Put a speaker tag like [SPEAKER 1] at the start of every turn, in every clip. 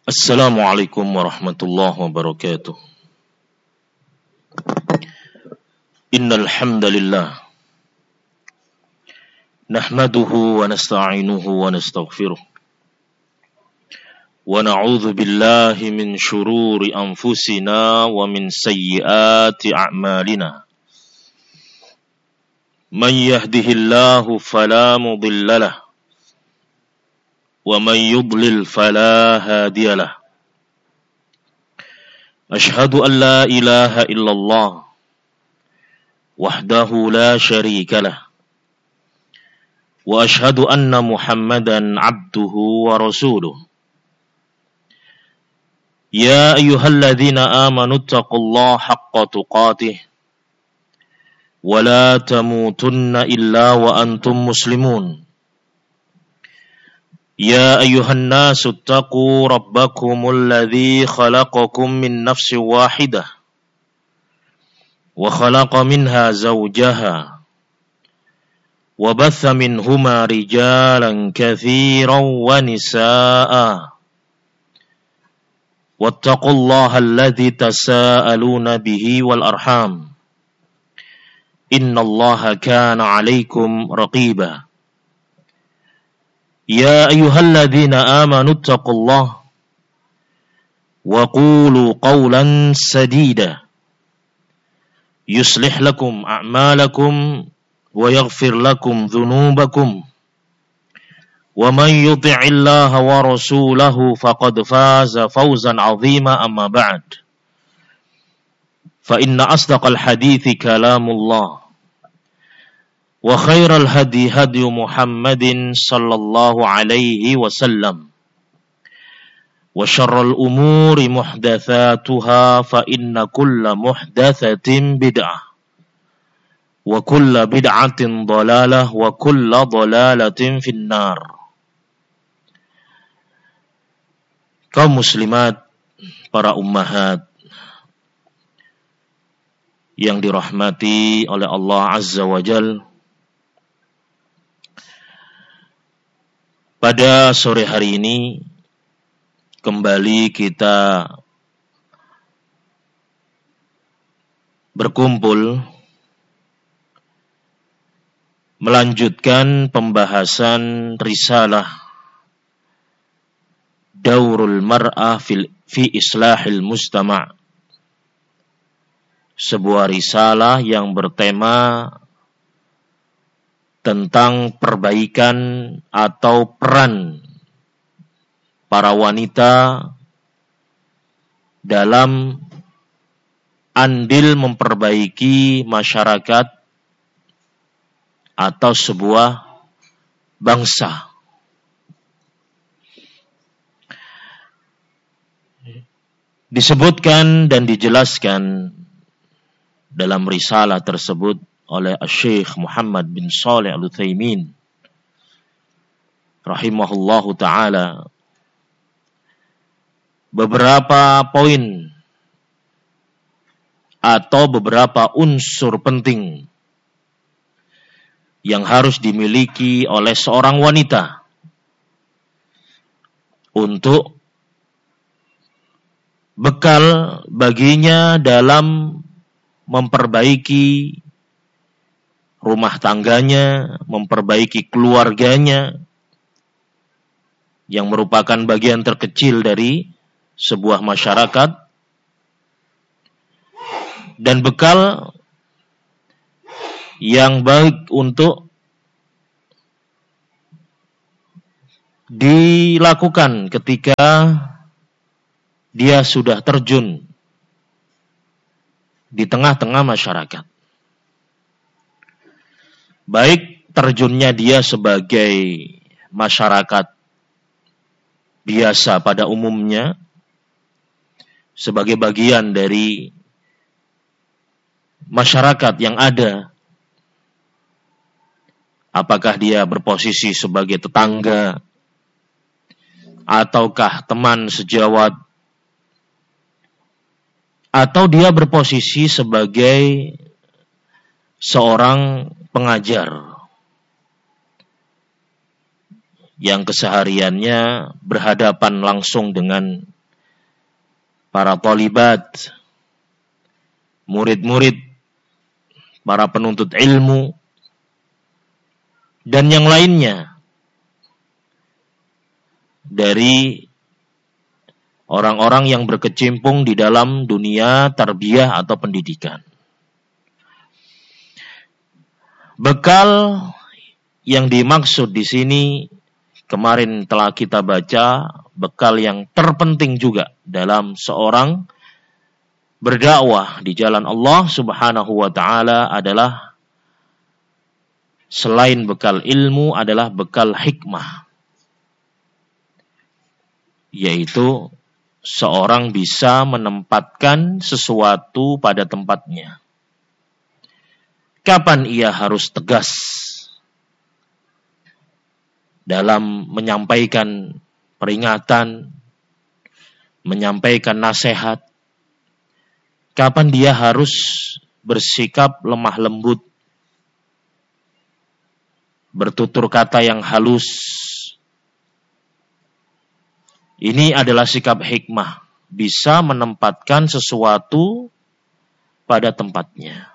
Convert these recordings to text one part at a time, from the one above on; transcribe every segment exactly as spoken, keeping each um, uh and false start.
[SPEAKER 1] Assalamualaikum warahmatullahi wabarakatuh. Innal hamdalillah nahmaduhu wa nasta'inuhu wa nastaghfiruh wa na'udzu billahi min shururi anfusina wa min sayyiati a'malina. Man yahdihillahu fala mudilla lahu وَمَنْ يُضْلِلْ فَلَا هَادِيَ لَهُ أَشْهَدُ أَنْ لَا إِلَهَ إِلَّا اللَّهُ وَحْدَهُ لَا شَرِيكَ لَهُ وَأَشْهَدُ أَنَّ مُحَمَّدًا عَبْدُهُ وَرَسُولُهُ يَا أَيُّهَا الَّذِينَ آمَنُوا اتَّقُوا اللَّهَ حَقَّ تُقَاتِهِ وَلَا تَمُوتُنَّ إِلَّا وَأَنْتُمْ مُسْلِمُونَ يا أيها الناس اتقوا ربكم الذي خلقكم من نفس واحدة وخلق منها زوجها وبث منهما رجالا كثيرا ونساء واتقوا الله الذي تساءلون به والأرحام إن الله كان عليكم رقيبا يا أيها الذين آمنوا اتقوا الله وقولوا قولا سديدا يصلح لكم أعمالكم ويغفر لكم ذنوبكم ومن يطع الله ورسوله فقد فاز فوزا عظيما أما بعد فإن أصدق الحديث كلام الله وخير الهدي هدي محمد صلى الله عليه وسلم وشر الأمور محدثاتها فإن كل محدثة بدعة وكل بدعة ضلالة وكل ضلالة في النار. Kaum muslimat, para ummahat yang dirahmati oleh Allah Azza wa Jalla, pada sore hari ini kembali kita berkumpul melanjutkan pembahasan risalah Daurul Mar'ah fi Islahil Mujtama', sebuah risalah yang bertema tentang perbaikan atau peran para wanita dalam andil memperbaiki masyarakat atau sebuah bangsa. Disebutkan dan dijelaskan dalam risalah tersebut oleh Syekh Muhammad bin Shalih Al-Utsaimin rahimahullahu ta'ala beberapa poin atau beberapa unsur penting yang harus dimiliki oleh seorang wanita untuk bekal baginya dalam memperbaiki rumah tangganya, memperbaiki keluarganya, yang merupakan bagian terkecil dari sebuah masyarakat, dan bekal yang baik untuk dilakukan ketika dia sudah terjun di tengah-tengah masyarakat. Baik terjunnya dia sebagai masyarakat biasa pada umumnya, sebagai bagian dari masyarakat yang ada, apakah dia berposisi sebagai tetangga, ataukah teman sejawat, atau dia berposisi sebagai seorang pengajar yang kesehariannya berhadapan langsung dengan para thalibat, murid-murid, para penuntut ilmu, dan yang lainnya dari orang-orang yang berkecimpung di dalam dunia tarbiyah atau pendidikan. Bekal yang dimaksud di sini kemarin telah kita baca, bekal yang terpenting juga dalam seorang berdakwah di jalan Allah Subhanahu wa taala adalah selain bekal ilmu adalah bekal hikmah. Yaitu seorang bisa menempatkan sesuatu pada tempatnya. Kapan ia harus tegas dalam menyampaikan peringatan, menyampaikan nasihat. Kapan dia harus bersikap lemah lembut, bertutur kata yang halus. Ini adalah sikap hikmah, bisa menempatkan sesuatu pada tempatnya.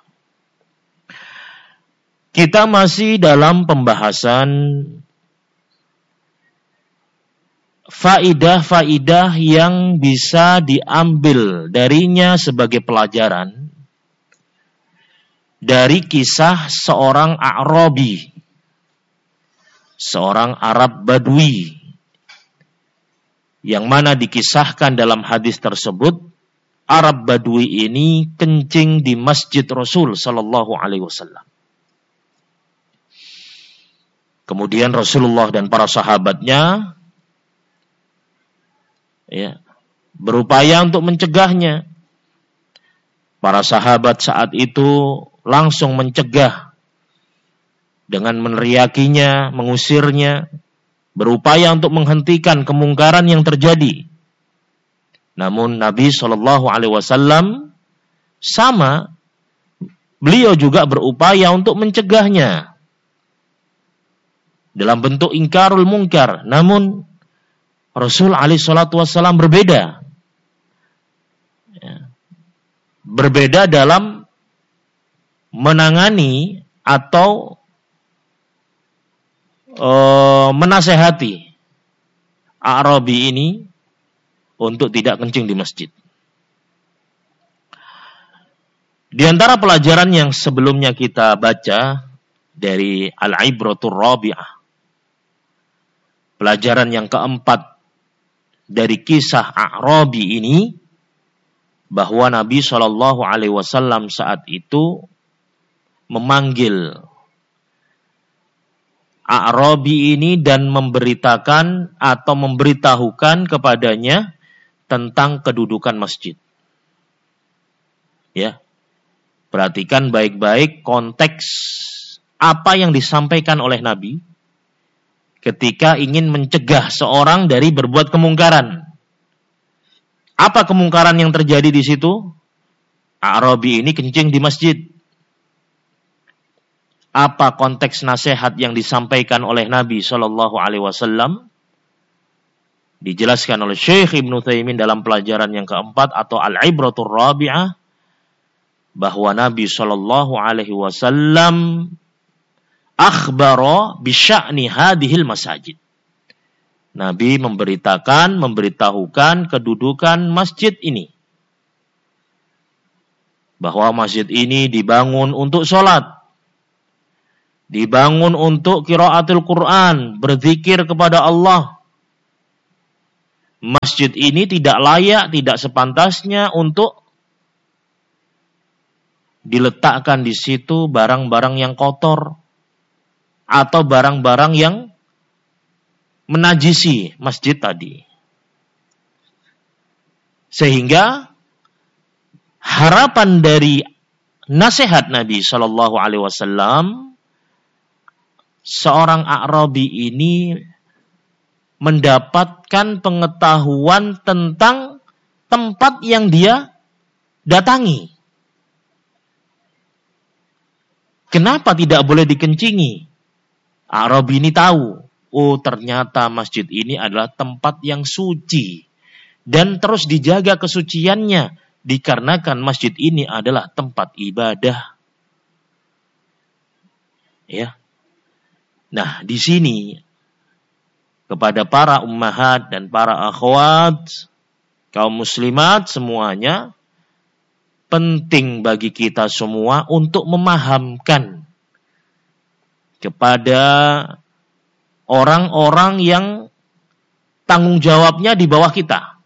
[SPEAKER 1] Kita masih dalam pembahasan faidah-faidah yang bisa diambil darinya sebagai pelajaran dari kisah seorang A'rabi, seorang Arab Badui, yang mana dikisahkan dalam hadis tersebut, Arab Badui ini kencing di masjid Rasul sallallahu alaihi wasallam. Kemudian Rasulullah dan para sahabatnya ya, berupaya untuk mencegahnya. Para sahabat saat itu langsung mencegah dengan meneriakinya, mengusirnya, berupaya untuk menghentikan kemungkaran yang terjadi. Namun Nabi shallallahu alaihi wasallam sama, beliau juga berupaya untuk mencegahnya dalam bentuk ingkarul munkar. Namun Rasul alaihi salatu wasallam berbeda. Ya. Berbeda dalam menangani atau Uh, menasehati A'rabi ini untuk tidak kencing di masjid. Di antara pelajaran yang sebelumnya kita baca dari Al-Ibratur Rabi'ah, pelajaran yang keempat dari kisah A'rabi ini, bahwa Nabi shallallahu alaihi wasallam saat itu memanggil A'rabi ini dan memberitakan atau memberitahukan kepadanya tentang kedudukan masjid. Ya. Perhatikan baik-baik konteks apa yang disampaikan oleh Nabi ketika ingin mencegah seorang dari berbuat kemungkaran. Apa kemungkaran yang terjadi di situ? A'rabi ini kencing di masjid. Apa konteks nasihat yang disampaikan oleh Nabi shallallahu alaihi wasallam? Dijelaskan oleh Syekh Ibnu Utsaimin dalam pelajaran yang keempat atau Al-Ibratur Rabi'ah, bahwa Nabi shallallahu alaihi wasallam akhbara bi sya'ni hadhil masajid. Nabi memberitakan, memberitahukan kedudukan masjid ini. Bahwa masjid ini dibangun untuk sholat, dibangun untuk qiraatul Quran, berzikir kepada Allah. Masjid ini tidak layak, tidak sepantasnya untuk diletakkan di situ barang-barang yang kotor atau barang-barang yang menajisi masjid tadi. Sehingga harapan dari nasihat Nabi shallallahu alaihi wasallam, seorang A'rabi ini mendapatkan pengetahuan tentang tempat yang dia datangi. Kenapa tidak boleh dikencingi? A'rabi ini tahu, oh ternyata masjid ini adalah tempat yang suci, dan terus dijaga kesuciannya, dikarenakan masjid ini adalah tempat ibadah. Ya. Nah, di sini kepada para ummahat dan para akhwat, kaum muslimat semuanya, penting bagi kita semua untuk memahamkan kepada orang-orang yang tanggung jawabnya di bawah kita,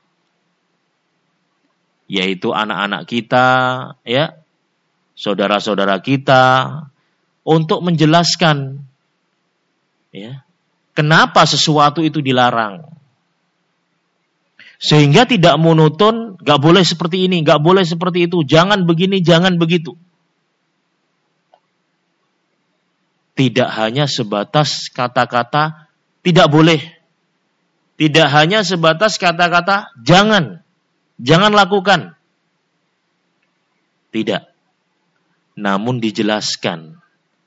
[SPEAKER 1] yaitu anak-anak kita, ya, saudara-saudara kita, untuk menjelaskan, ya, kenapa sesuatu itu dilarang. Sehingga tidak monoton, gak boleh seperti ini, gak boleh seperti itu, jangan begini, jangan begitu. Tidak hanya sebatas kata-kata tidak boleh. Tidak hanya sebatas kata-kata jangan, jangan lakukan. Tidak. Namun dijelaskan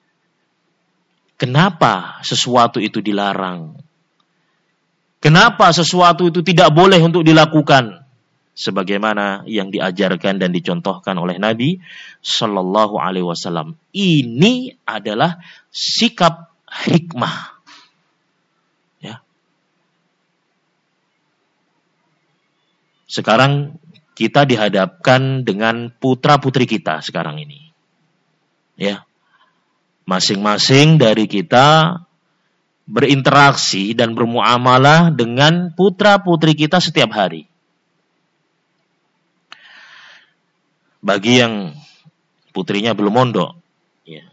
[SPEAKER 1] kenapa sesuatu itu dilarang. Kenapa sesuatu itu tidak boleh untuk dilakukan. Sebagaimana yang diajarkan dan dicontohkan oleh Nabi Sallallahu Alaihi Wasallam. Ini adalah sikap hikmah. Ya. Sekarang kita dihadapkan dengan putra-putri kita sekarang ini. Ya. Masing-masing dari kita berinteraksi dan bermuamalah dengan putra-putri kita setiap hari. Bagi yang putrinya belum mondok, ya,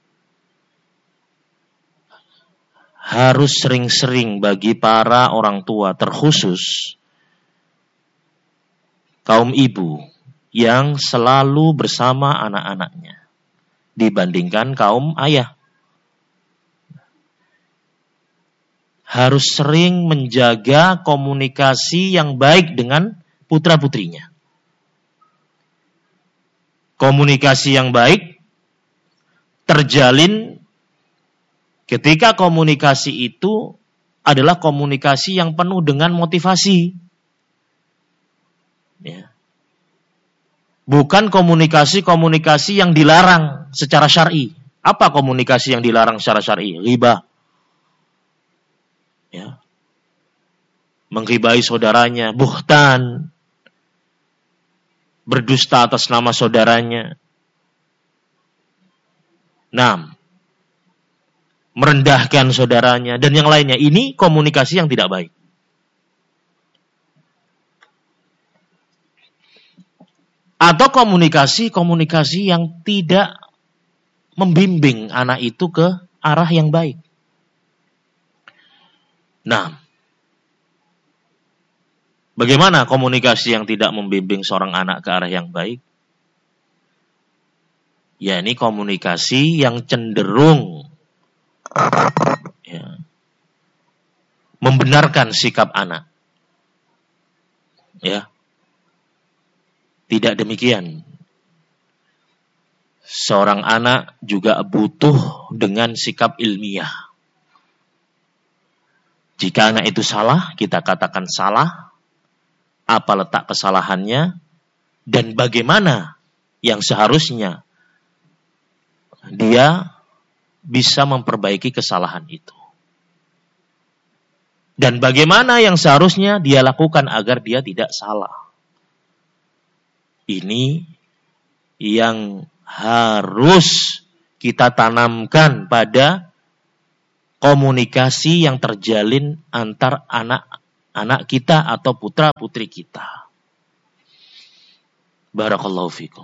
[SPEAKER 1] harus sering-sering bagi para orang tua, terkhusus kaum ibu yang selalu bersama anak-anaknya dibandingkan kaum ayah. Harus sering menjaga komunikasi yang baik dengan putra-putrinya. Komunikasi yang baik terjalin ketika komunikasi itu adalah komunikasi yang penuh dengan motivasi. Ya. Bukan komunikasi-komunikasi yang dilarang secara syar'i. Apa komunikasi yang dilarang secara syar'i? Ghibah. Ya. Menghibai saudaranya, buhtan, berdusta atas nama saudaranya. Nah, merendahkan saudaranya dan yang lainnya. Ini komunikasi yang tidak baik. Atau komunikasi-komunikasi yang tidak membimbing anak itu ke arah yang baik. Nah, bagaimana komunikasi yang tidak membimbing seorang anak ke arah yang baik? Ya, ini komunikasi yang cenderung ya, membenarkan sikap anak. Ya, tidak demikian. Seorang anak juga butuh dengan sikap ilmiah. Jika anak itu salah, kita katakan salah. Apa letak kesalahannya? Dan bagaimana yang seharusnya dia bisa memperbaiki kesalahan itu. Dan bagaimana yang seharusnya dia lakukan agar dia tidak salah. Ini yang harus kita tanamkan pada komunikasi yang terjalin antar anak-anak kita atau putra-putri kita. Barakallahu fikum.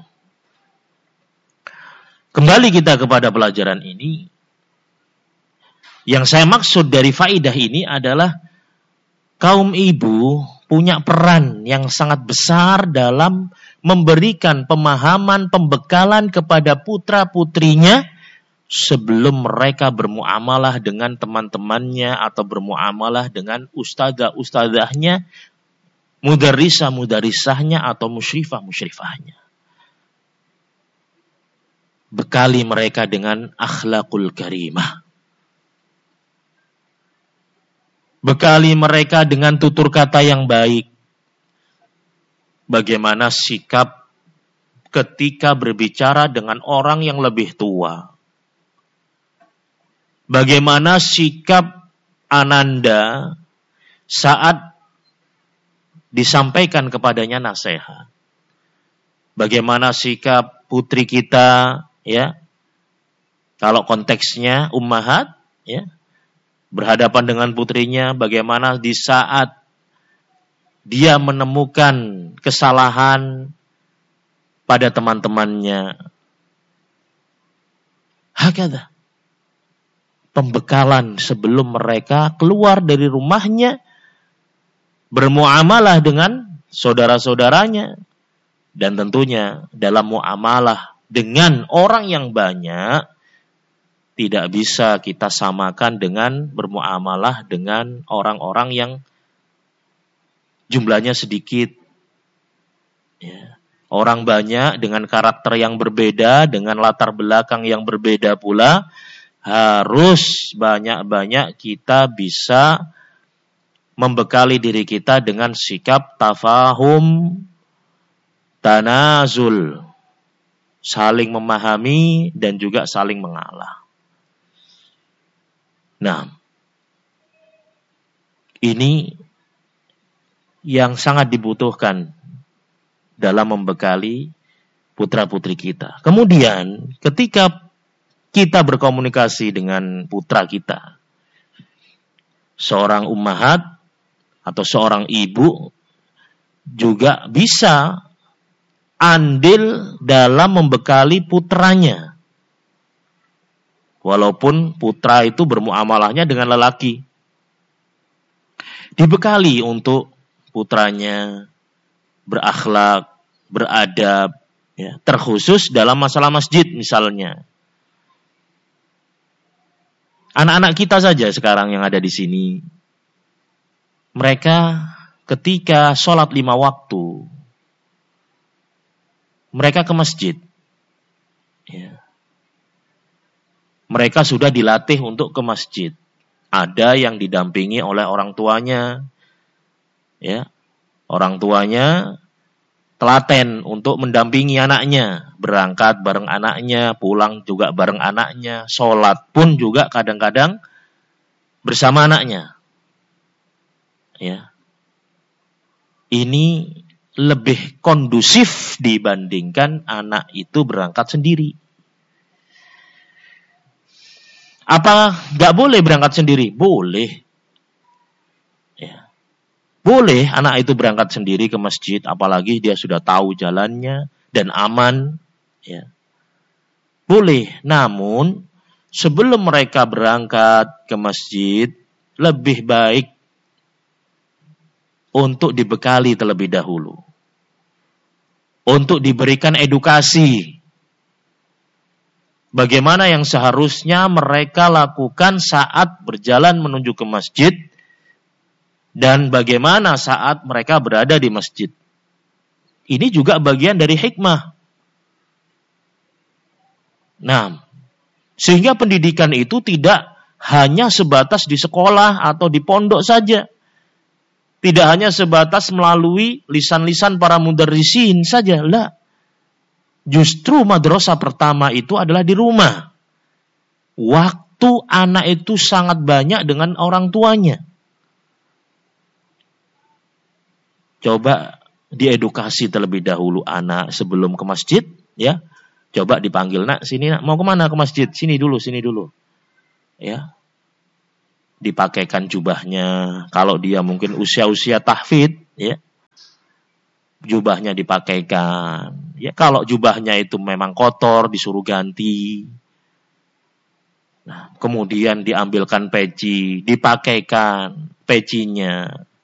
[SPEAKER 1] Kembali kita kepada pelajaran ini. Yang saya maksud dari faidah ini adalah kaum ibu punya peran yang sangat besar dalam memberikan pemahaman, pembekalan kepada putra-putrinya sebelum mereka bermuamalah dengan teman-temannya atau bermuamalah dengan ustadzah-ustadzahnya, mudarrisah-mudarrisahnya atau musyrifah-musyrifahnya. Bekali mereka dengan akhlakul karimah. Bekali mereka dengan tutur kata yang baik. bagaimana sikap ketika berbicara dengan orang yang lebih tua. Bagaimana sikap Ananda saat disampaikan kepadanya nasihat. Bagaimana sikap putri kita, ya. Kalau konteksnya ummahat, ya. Berhadapan dengan putrinya, bagaimana di saat dia menemukan kesalahan pada teman-temannya. Hakadha. Pembekalan sebelum mereka keluar dari rumahnya, bermuamalah dengan saudara-saudaranya, dan tentunya dalam muamalah dengan orang yang banyak, tidak bisa kita samakan dengan bermuamalah dengan orang-orang yang jumlahnya sedikit. Ya. Orang banyak dengan karakter yang berbeda, dengan latar belakang yang berbeda pula, harus banyak-banyak kita bisa membekali diri kita dengan sikap tafahum, tanazul, saling memahami dan juga saling mengalah. Nah, ini yang sangat dibutuhkan dalam membekali putra-putri kita. Kemudian, ketika kita berkomunikasi dengan putra kita, seorang ummahat atau seorang ibu juga bisa andil dalam membekali putranya. Walaupun putra itu bermuamalahnya dengan lelaki. Dibekali untuk putranya berakhlak, beradab, ya, terkhusus dalam masalah masjid misalnya. Anak-anak kita saja sekarang yang ada di sini, mereka ketika sholat lima waktu, mereka ke masjid. Ya. Mereka sudah dilatih untuk ke masjid. Ada yang didampingi oleh orang tuanya. Ya. Orang tuanya telaten untuk mendampingi anaknya. Berangkat bareng anaknya, pulang juga bareng anaknya. Sholat pun juga kadang-kadang bersama anaknya. Ya. Ini lebih kondusif dibandingkan anak itu berangkat sendiri. Apa nggak boleh berangkat sendiri? Boleh. Ya. Boleh anak itu berangkat sendiri ke masjid, apalagi dia sudah tahu jalannya dan aman. Ya. Boleh, namun sebelum mereka berangkat ke masjid, lebih baik untuk dibekali terlebih dahulu. Untuk diberikan edukasi. Bagaimana yang seharusnya mereka lakukan saat berjalan menuju ke masjid, dan bagaimana saat mereka berada di masjid. Ini juga bagian dari hikmah. Nah, sehingga pendidikan itu tidak hanya sebatas di sekolah atau di pondok saja. Tidak hanya sebatas melalui lisan-lisan para mudarrisin saja. Lah. Justru madrasah pertama itu adalah di rumah. Waktu anak itu sangat banyak dengan orang tuanya. Coba diedukasi terlebih dahulu anak sebelum ke masjid, ya. Coba dipanggil, nak, sini nak, mau kemana ke masjid? Sini dulu, sini dulu. Ya. Dipakaikan jubahnya, kalau dia mungkin usia-usia tahfidz, ya. Jubahnya dipakaikan. Ya, kalau jubahnya itu memang kotor, disuruh ganti. Nah, kemudian diambilkan peci, dipakaikan pecinya.